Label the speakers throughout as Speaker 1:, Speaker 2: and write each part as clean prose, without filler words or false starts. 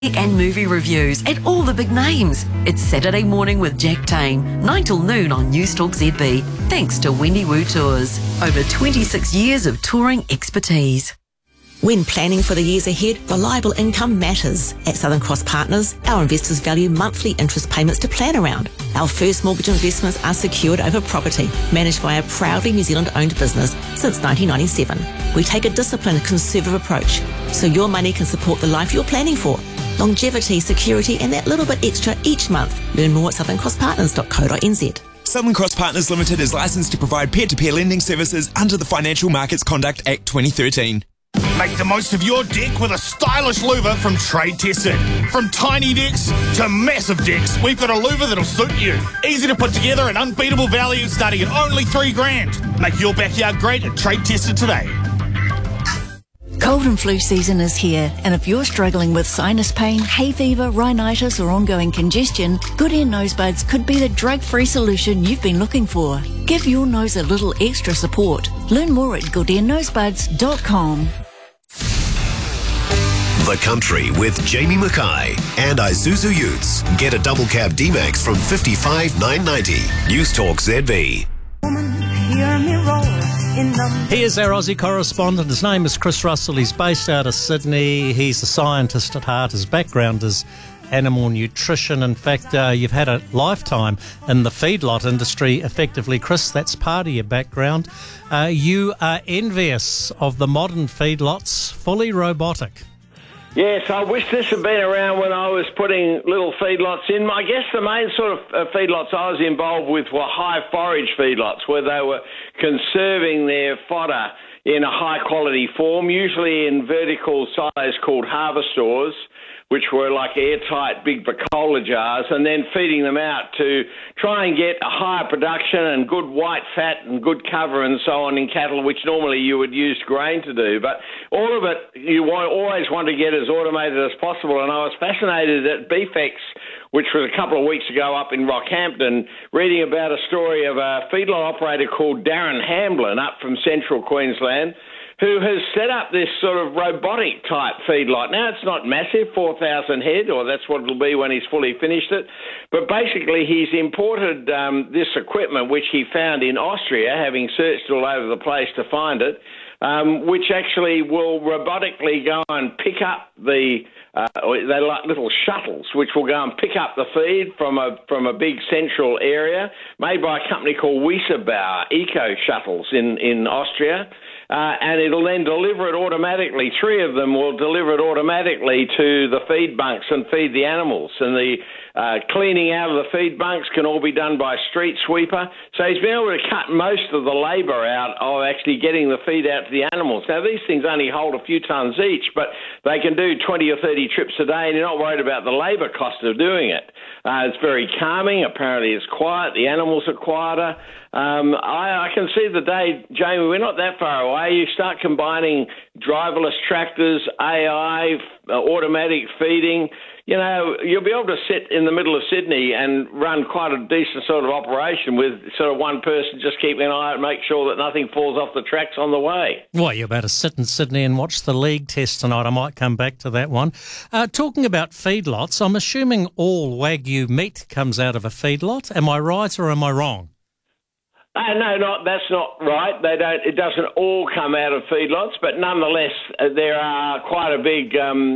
Speaker 1: and movie reviews and all the big names. It's Saturday Morning with Jack Tame, 9 till noon on Newstalk ZB. Thanks to Wendy Wu Tours. Over 26 years of touring expertise.
Speaker 2: When planning for the years ahead, reliable income matters. At Southern Cross Partners, our investors value monthly interest payments to plan around. Our first mortgage investments are secured over property, managed by a proudly New Zealand-owned business since 1997. We take a disciplined, conservative approach, so your money can support the life you're planning for. Longevity, security, and that little bit extra each month. Learn more at southerncrosspartners.co.nz.
Speaker 3: Southern Cross Partners Limited is licensed to provide peer-to-peer lending services under the Financial Markets Conduct Act 2013.
Speaker 4: Make the most of your deck with a stylish louver from Trade Tested. From tiny decks to massive decks, we've got a louver that'll suit you. Easy to put together and unbeatable value starting at only $3,000. Make your backyard great at Trade Tested today.
Speaker 5: Cold and flu season is here, and if you're struggling with sinus pain, hay fever, rhinitis or ongoing congestion, Good Ear Nose Buds could be the drug-free solution you've been looking for. Give your nose a little extra support. Learn more at goodearnosebuds.com.
Speaker 6: The Country with Jamie Mackay and Isuzu Utes. Get a double cab D-Max from $55,990. News Talk ZB.
Speaker 7: He is our Aussie correspondent. His name is Chris Russell. He's based out of Sydney. He's a scientist at heart. His background is animal nutrition. In fact, you've had a lifetime in the feedlot industry, effectively. Chris, that's part of your background. You are envious of the modern feedlots, fully robotic.
Speaker 8: Yes, I wish this had been around when I was putting little feedlots in. I guess the main sort of feedlots I was involved with were high forage feedlots, where they were conserving their fodder in a high-quality form, usually in vertical silos called harvest stores, which were like airtight big Bacola jars, and then feeding them out to try and get a higher production and good white fat and good cover and so on in cattle, which normally you would use grain to do. But all of it you always want to get as automated as possible, and I was fascinated at Beefex, which was a couple of weeks ago up in Rockhampton, reading about a story of a feedlot operator called Darren Hamblin up from central Queensland, who has set up this sort of robotic type feedlot. Now, it's not massive, 4,000 head, or that's what it'll be when he's fully finished it. But basically, he's imported this equipment, which he found in Austria, having searched all over the place to find it, which actually will robotically go and pick up they're like little shuttles, which will go and pick up the feed from a big central area, made by a company called Wieserbauer Eco Shuttles in Austria. And it'll then deliver it automatically. 3 of them will deliver it automatically to the feed bunks and feed the animals. And the cleaning out of the feed bunks can all be done by a street sweeper. So he's been able to cut most of the labour out of actually getting the feed out to the animals. Now, these things only hold a few tonnes each, but they can do 20 or 30 trips a day, and you're not worried about the labour cost of doing it. It's very calming. Apparently it's quiet. The animals are quieter. I can see the day, Jamie, we're not that far away. You start combining driverless tractors, AI, automatic feeding. You know, you'll be able to sit in the middle of Sydney and run quite a decent sort of operation with sort of one person just keeping an eye out and make sure that nothing falls off the tracks on the way.
Speaker 7: Well, you're about to sit in Sydney and watch the league test tonight. I might come back to that one. Talking about feedlots, I'm assuming all Wagyu meat comes out of a feedlot. Am I right or am I wrong?
Speaker 8: No, that's not right. It doesn't all come out of feedlots, but nonetheless, there are quite a big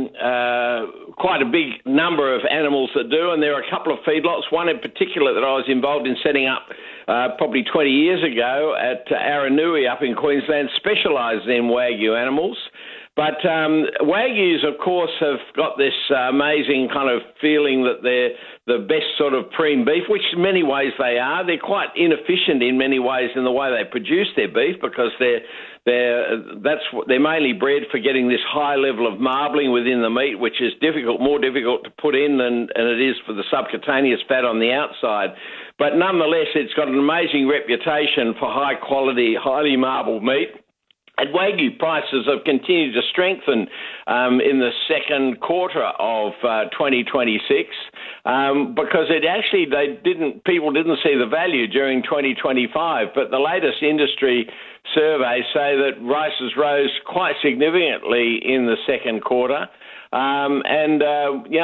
Speaker 8: number of animals that do, and there are a couple of feedlots. One in particular that I was involved in setting up probably 20 years ago at Aranui up in Queensland, specialised in Wagyu animals. But Wagyus, of course, have got this amazing kind of feeling that they're the best sort of prime beef, which in many ways they are. They're quite inefficient in many ways in the way they produce their beef because they're mainly bred for getting this high level of marbling within the meat, which is more difficult to put in than it is for the subcutaneous fat on the outside. But nonetheless, it's got an amazing reputation for high quality, highly marbled meat. And Wagyu prices have continued to strengthen in the second quarter of 2026 because people didn't see the value during 2025. But the latest industry survey say that prices rose quite significantly in the second quarter.